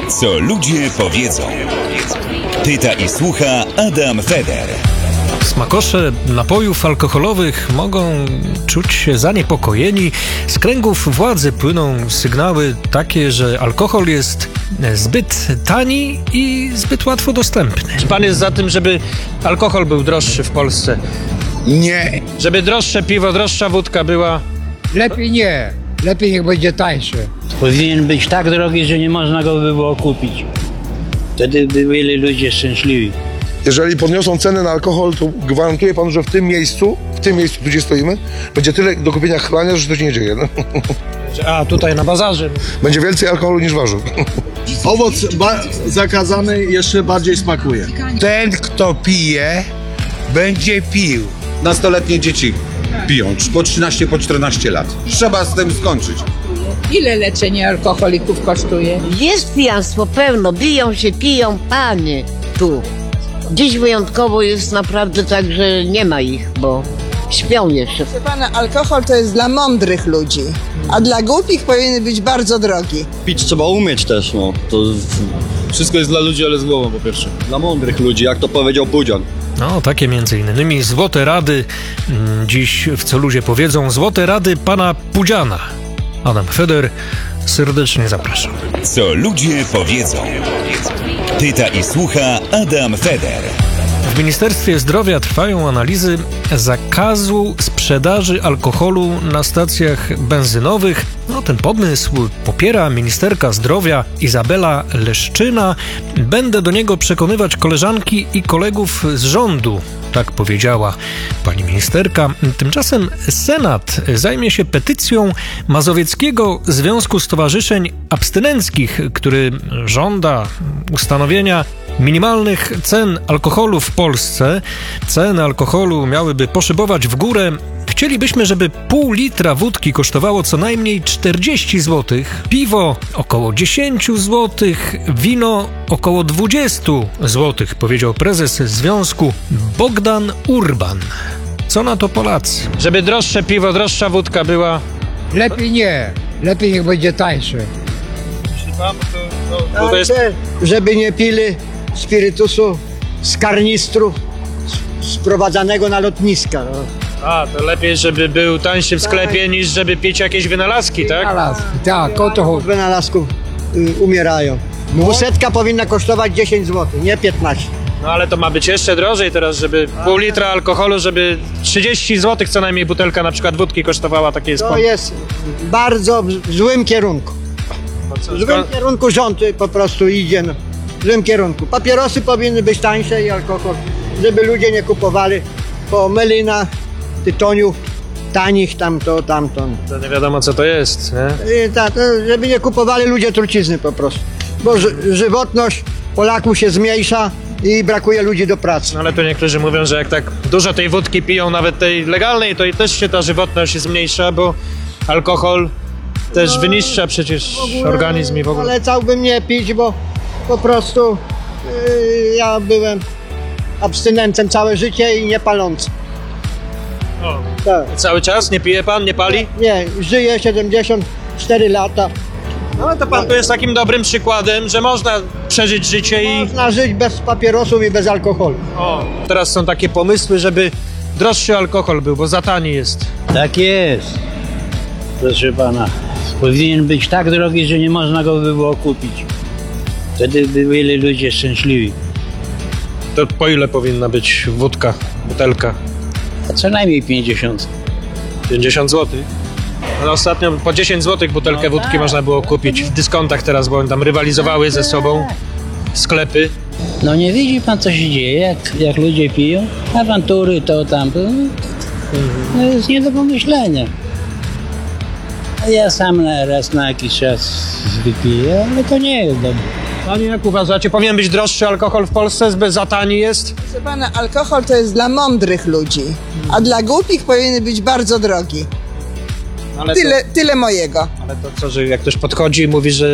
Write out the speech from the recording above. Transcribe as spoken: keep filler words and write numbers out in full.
Co ludzie powiedzą. Pyta i słucha Adam Feder. Smakosze napojów alkoholowych mogą czuć się zaniepokojeni. Z kręgów władzy płyną sygnały takie, że alkohol jest zbyt tani i zbyt łatwo dostępny. Czy pan jest za tym, żeby alkohol był droższy w Polsce? Nie. Żeby droższe piwo, droższa wódka była? Lepiej nie. Lepiej niech będzie tańsze. Powinien być tak drogi, że nie można go by było kupić. Wtedy by byli ludzie szczęśliwi. Jeżeli podniosą cenę na alkohol, to gwarantuję panu, że w tym miejscu, w tym miejscu, tu gdzie stoimy, będzie tyle do kupienia chlania, że to się nie dzieje. No. A, tutaj na bazarze. Będzie więcej alkoholu niż warzyw. Owoc ba- zakazany jeszcze bardziej smakuje. Ten, kto pije, będzie pił. Nastoletnie dzieci piją, po trzynaście, po czternaście lat. Trzeba z tym skończyć. Ile leczenie alkoholików kosztuje? Jest pijanstwo pełno, biją się, piją, panie, tu. Dziś wyjątkowo jest naprawdę tak, że nie ma ich, bo śpią jeszcze. Proszę pana, alkohol to jest dla mądrych ludzi, a dla głupich powinien być bardzo drogi. Pić trzeba umieć też, no. To wszystko jest dla ludzi, ale z głową po pierwsze. Dla mądrych ludzi, jak to powiedział Pudzian. No, takie między innymi złote rady, dziś w Co ludzie powiedzą, złote rady pana Pudziana. Adam Feder, serdecznie zapraszam. Co ludzie powiedzą. Pyta i słucha Adam Feder. W Ministerstwie Zdrowia trwają analizy zakazu sprzedaży alkoholu na stacjach benzynowych. No, ten pomysł popiera ministerka zdrowia Izabela Leszczyna. Będę do niego przekonywać koleżanki i kolegów z rządu, tak powiedziała pani ministerka. Tymczasem Senat zajmie się petycją Mazowieckiego Związku Stowarzyszeń Abstynenckich, który żąda ustanowienia minimalnych cen alkoholu w Polsce. Ceny alkoholu miałyby poszybować w górę. Chcielibyśmy, żeby pół litra wódki kosztowało co najmniej czterdzieści złotych, piwo około dziesięć złotych, wino około dwadzieścia złotych, powiedział prezes związku Bogdan Urban. Co na to Polacy? Żeby droższe piwo, droższa wódka była? Lepiej nie. Lepiej niech będzie tańsze. To jest... Żeby nie pili spirytusu z karnistru sprowadzanego na lotniska. No. A, to lepiej, żeby był tańszy w sklepie, niż żeby pić jakieś wynalazki, tak? Wynalazki, tak, o to chodzi. Z wynalazków y, umierają. Dwusetka powinna kosztować dziesięć złotych, nie piętnaście. No ale to ma być jeszcze drożej teraz, żeby pół litra alkoholu, żeby trzydzieści złotych co najmniej butelka na przykład wódki kosztowała, takie jest. To jest bardzo w złym kierunku. W złym kierunku rząd po prostu idzie. No. W złym kierunku. Papierosy powinny być tańsze i alkohol, żeby ludzie nie kupowali po melinach, tytoniu, tanich, tamto, tamto. To nie wiadomo co to jest, nie? I tak, żeby nie kupowali ludzie trucizny po prostu. Bo ży- żywotność Polaków się zmniejsza i brakuje ludzi do pracy. No ale tu niektórzy mówią, że jak tak dużo tej wódki piją, nawet tej legalnej, to i też się ta żywotność zmniejsza, bo alkohol też no, wyniszcza przecież organizm i w ogóle. Polecałbym nie pić, bo po prostu yy, ja byłem abstynentem całe życie i nie palący. O, tak. Cały czas? Nie pije pan? Nie pali? Nie, żyję siedemdziesiąt cztery lata. No ale to pan tu jest takim dobrym przykładem, że można przeżyć życie i... Można żyć bez papierosów i bez alkoholu. O, teraz są takie pomysły, żeby droższy alkohol był, bo za tani jest. Tak jest. Proszę pana, powinien być tak drogi, że nie można go by było kupić. Wtedy by byli ludzie szczęśliwi. To po ile powinna być wódka, butelka? A co najmniej pięćdziesiąt. pięćdziesiąt złotych? No ostatnio po dziesięć złotych butelkę no wódki tak. Można było kupić w dyskontach teraz, bo tam rywalizowały ze sobą sklepy. No nie widzi pan, co się dzieje, jak, jak ludzie piją? Awantury, to tamto. No jest nie do pomyślenia. A ja sam na, raz na jakiś czas wypiję, ale to nie jest dobre. Panie, jak uważacie, powinien być droższy alkohol w Polsce? Zbyt za tani jest? Proszę pana, alkohol to jest dla mądrych ludzi, a dla głupich powinien być bardzo drogi. Ale tyle, to, tyle mojego. Ale to co, że jak ktoś podchodzi i mówi, że